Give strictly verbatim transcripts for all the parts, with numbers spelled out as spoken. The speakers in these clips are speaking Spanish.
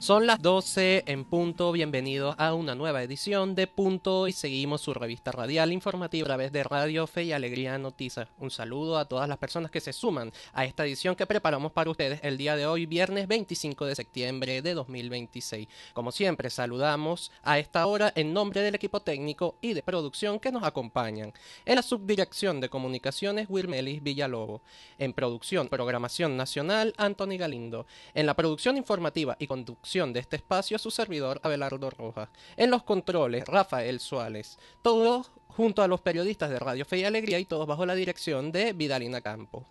Son las doce en punto, bienvenidos a una nueva edición de Punto y seguimos su revista radial informativa a través de Radio Fe y Alegría Noticias. Un saludo a todas las personas que se suman a esta edición que preparamos para ustedes el día de hoy, viernes veinticinco de septiembre de dos mil veintiséis. Como siempre, saludamos a esta hora en nombre del equipo técnico y de producción que nos acompañan. En la subdirección de comunicaciones, Wilmelis Villalobos. En producción, programación nacional, Anthony Galindo. En la producción informativa y conducción de este espacio, su servidor Abelardo Rojas. En los controles, Rafael Suárez. Todos junto a los periodistas de Radio Fe y Alegría y todos bajo la dirección de Vidalina Campo.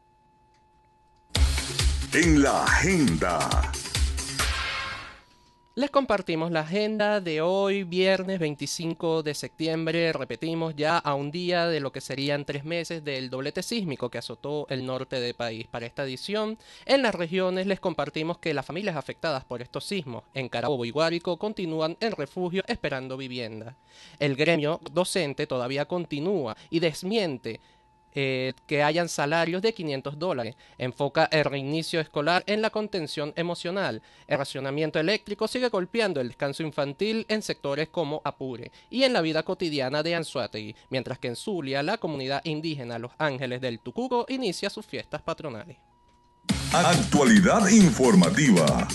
En la agenda. Les compartimos la agenda de hoy, viernes veinticinco de septiembre, repetimos ya a un día de lo que serían tres meses del doblete sísmico que azotó el norte del país. Para esta edición, en las regiones les compartimos que las familias afectadas por estos sismos en Carabobo y Guárico continúan en refugio esperando vivienda. El gremio docente todavía continúa y desmiente Eh, que hayan salarios de quinientos dólares. Enfoca el reinicio escolar en la contención emocional. El racionamiento eléctrico sigue golpeando el descanso infantil en sectores como Apure y en la vida cotidiana de Anzoátegui, mientras que en Zulia la comunidad indígena Los Ángeles del Tucuco inicia sus fiestas patronales. Actualidad informativa.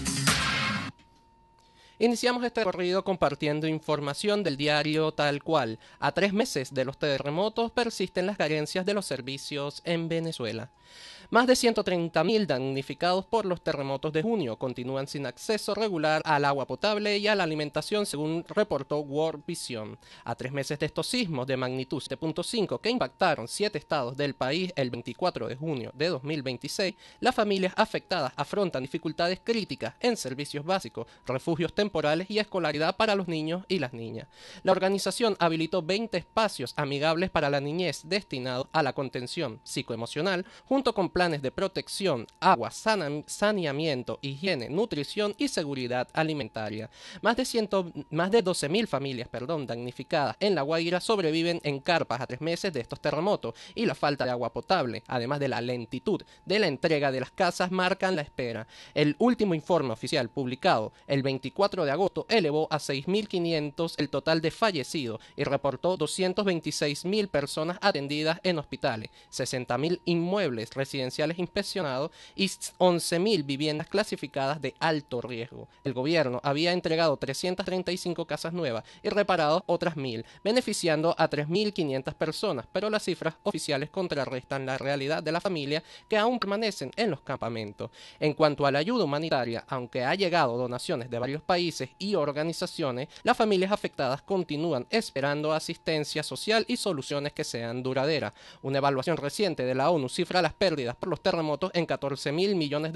Iniciamos este recorrido compartiendo información del diario Tal Cual. A tres meses de los terremotos persisten las carencias de los servicios en Venezuela. Más de ciento treinta mil damnificados por los terremotos de junio continúan sin acceso regular al agua potable y a la alimentación, según reportó World Vision. A tres meses de estos sismos de magnitud siete punto cinco que impactaron siete estados del país el veinticuatro de junio de dos mil veintiséis, las familias afectadas afrontan dificultades críticas en servicios básicos, refugios temporales y escolaridad para los niños y las niñas. La organización habilitó veinte espacios amigables para la niñez destinados a la contención psicoemocional, junto con planes de protección, agua, saneamiento, higiene, nutrición y seguridad alimentaria. Más de, cien, más de doce mil familias perdón, damnificadas en La Guaira sobreviven en carpas a tres meses de estos terremotos y la falta de agua potable, además de la lentitud de la entrega de las casas, marcan la espera. El último informe oficial publicado el veinticuatro de agosto elevó a seis mil quinientos el total de fallecidos y reportó doscientas veintiséis mil personas atendidas en hospitales, sesenta mil inmuebles residenciales inspeccionados y once mil viviendas clasificadas de alto riesgo. El gobierno había entregado trescientas treinta y cinco casas nuevas y reparado otras mil, beneficiando a tres mil quinientas personas, pero las cifras oficiales contrarrestan la realidad de la familia que aún permanecen en los campamentos. En cuanto a la ayuda humanitaria, aunque ha llegado donaciones de varios países y organizaciones, las familias afectadas continúan esperando asistencia social y soluciones que sean duraderas. Una evaluación reciente de la ONU cifra las pérdidas por los terremotos en catorce mil millones de